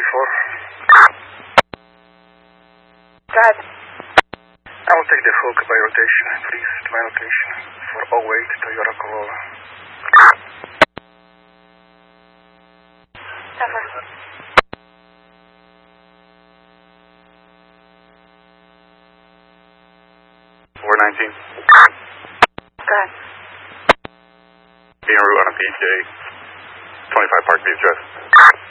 4. God. I will take the Hawk by rotation. Please to my location for 08 Toyota Corolla. Never. 419. God. Being en route on a PJ. 25 Park B address.